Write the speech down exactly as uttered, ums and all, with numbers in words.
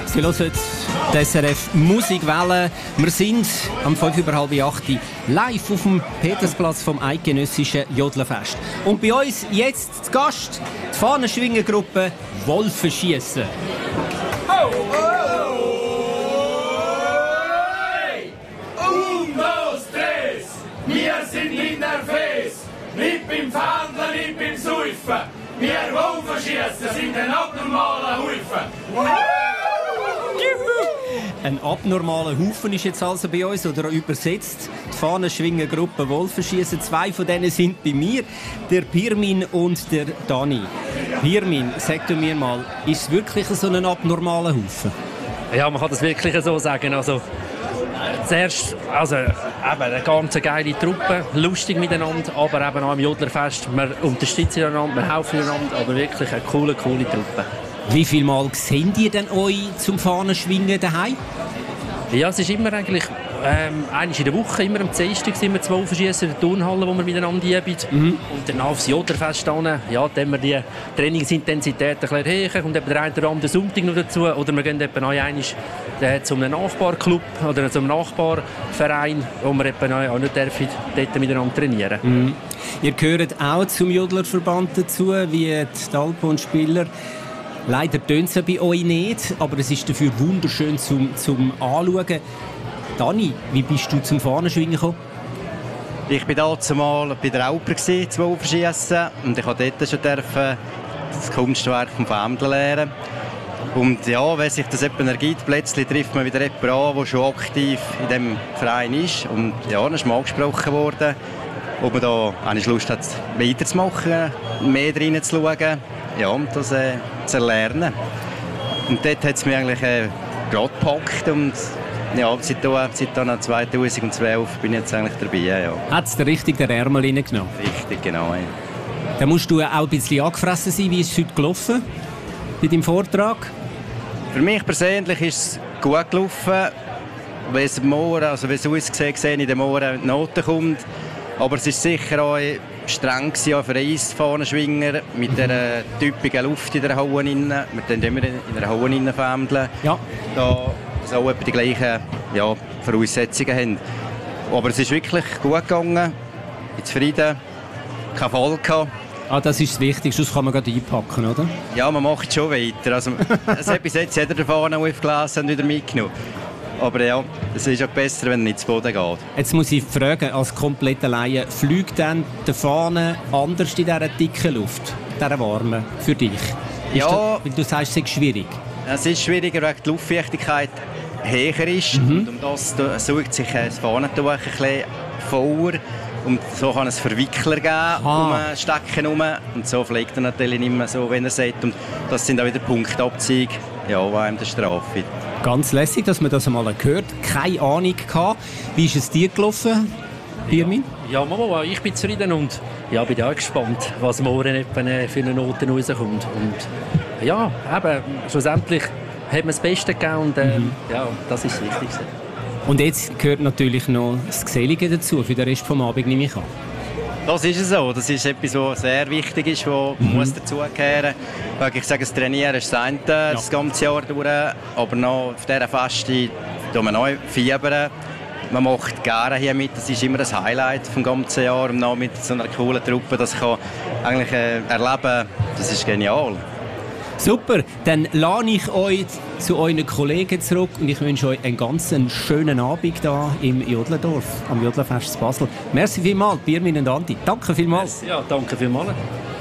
Sie hören die S R F Musikwelle. Wir sind am fünf über halb acht live auf dem Petersplatz vom Eidgenössischen Jodlerfest. Und bei uns jetzt zu Gast die Fahnenschwingergruppe Wolfenschiessen. Oh, oh, Un, dos, tres, wir sind in der Fes. Nicht beim Verhandeln, nicht beim Säufen. Wir Wolfenschiessen sind ein abnormaler Haufen. Ein abnormaler Haufen ist jetzt also bei uns, oder übersetzt die Fahnenschwingergruppe Wolfenschiessen. Zwei von denen sind bei mir, der Pirmin und der Dani. Pirmin, sag du mir mal, ist es wirklich so ein abnormaler Haufen? Ja, man kann das wirklich so sagen. Also, zuerst, also, eben, eine ganz geile Truppe, lustig miteinander, aber eben auch am Jodlerfest. Wir unterstützen einander, wir helfen einander, aber wirklich eine coole, coole Truppe. Wie viel Mal seht ihr denn euch zum Fahnenschwingen daheim? Ja, es ist immer eigentlich ähm, einmal in der Woche, immer am Dienstag sind wir zwölf verschießen in der Turnhalle, wo wir miteinander üben. Mhm. Und dann aufs Jodlerfest hin, ja, dann haben wir die Trainingsintensität ein bisschen höher und eben der eine oder andere Sonntag noch dazu. Oder wir gehen eben auch einmal zu einem Nachbarclub oder zu einem Nachbarverein, wo wir eben auch nicht dürfen, dort miteinander trainieren. Mhm. Ihr gehört auch zum Jodlerverband dazu, wie die Alpon-Spieler. Leider tönt es bei euch nicht, aber es ist dafür wunderschön zum, zum Anschauen. Dani, wie bist du zum Fahnenschwingen gekommen? Ich war damals mal bei der Alper, zum Wolfenschiessen, und ich durfte dort schon das Kunstwerk vom Fämdler lernen. Und ja, wenn sich das jemand ergibt, plötzlich trifft man wieder jemanden an, der schon aktiv in diesem Verein ist. Und ja, dann ist mal angesprochen worden, ob man da eigentlich Lust hat, weiterzumachen, mehr drin zu schauen. Ja, um das äh, zu erlernen. Und dort hat es mich eigentlich äh, gerade gepackt. Und ja, seit, seit dann zweitausendzwölf bin ich jetzt eigentlich dabei. Ja. Hat es dir richtig den Ärmel reingenommen? Richtig, genau. Ja. Dann musst du auch ein bisschen angefressen sein. Wie ist es heute gelaufen bei deinem Vortrag? Für mich persönlich ist es gut gelaufen, weil es morgen, also wie es ausgesehen gesehen in den Mohren die Noten kommt. Aber es ist sicher auch streng gewesen für einen Eisfahnenschwinger mit dieser typischen Luft in der Hauen rein. Wir können immer in der Hauen rein fämdeln. Ja. Da dass auch etwa die gleichen ja, Voraussetzungen haben. Aber es ist wirklich gut gegangen. Ich bin zufrieden. Kein Fall gehabt. Ah, das ist das Wichtigste, sonst kann man gerade einpacken, oder? Ja, man macht schon weiter. Also, also bis jetzt hat jeder den Fahnen aufgelesen und wieder mitgenommen. Aber ja, es ist auch besser, wenn er nicht zu Boden geht. Jetzt muss ich fragen, als komplette Laie, fliegt dann die Fahne anders in dieser dicken Luft, dieser warmen, für dich? Ja. Das, weil du sagst, es ist schwierig. Es ist schwieriger, weil die Luftfeuchtigkeit höher ist. Mhm. Und um das sucht sich das Fahnentuch ein bisschen voller. Und so kann es Verwickler geben, um ein Stecken herum. Und so fliegt er natürlich nicht mehr so, wenn er sagt. Und das sind auch wieder Punktabzüge, ja, die einem der Strafe. Ganz lässig, dass man das einmal gehört. Keine Ahnung gehabt. Wie ist es dir gelaufen, Pirmin? Ja, Mama, ich bin zufrieden und ja, bin auch gespannt, was morgen für eine Note rauskommt. Und ja, eben, schlussendlich hat man das Beste gegeben und äh, mhm. ja, das ist das Wichtigste. Und jetzt gehört natürlich noch das Gesellige dazu, für den Rest des Abends, nehme ich an. Das ist so. Das ist etwas, was sehr wichtig ist, was mhm. muss dazugehören. Ich sage, das Trainieren ist das eine, ja. das ganze Jahr durch, aber noch auf dieser Feste tun wir noch fiebern. Man macht gerne hier mit, das ist immer das Highlight des ganzen Jahres. Und noch mit so einer coolen Truppe, das kann eigentlich äh, erleben, das ist genial. Super, dann lade ich euch zu euren Kollegen zurück und ich wünsche euch einen ganz schönen Abend hier im Jodlerdorf, am Jodlerfest in Basel. Merci vielmals, Pirmin und Andi. Danke vielmals. Ja, danke vielmals.